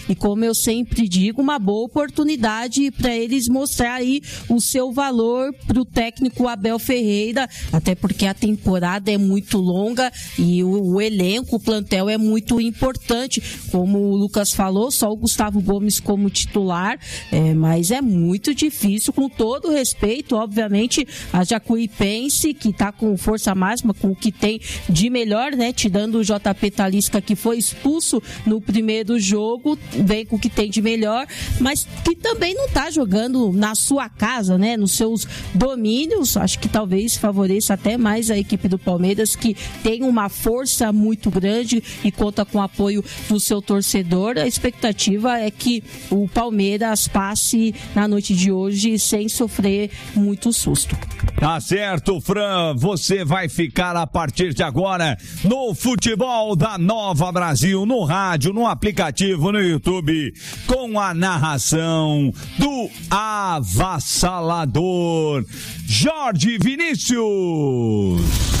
e, como eu sempre digo, uma boa oportunidade para eles mostrar aí o seu valor para o técnico Abel Ferreira, até porque a temporada é muito longa e o elenco, o plantel é muito importante. Como o Lucas falou, só o Gustavo Gomes como titular, mas é muito difícil, com todo respeito, obviamente, a Jacuipense, que está com força máxima, com o que tem de melhor, né? Tirando o JP Talisca, que foi expulso no primeiro jogo, vem com o que tem de melhor, mas que também não está jogando na sua casa, né? Nos seus domínios. Acho que talvez favoreça até mais a equipe do Palmeiras, que tem uma força muito grande e conta com o apoio do seu torcedor. A expectativa é que o Palmeiras passe na noite de hoje sem sofrer muito susto. Tá certo, Fran, você vai ficar a partir de agora no Futebol da Nova Brasil, no rádio, no aplicativo, no YouTube, com a narração do avassalador Jorge Vinícius.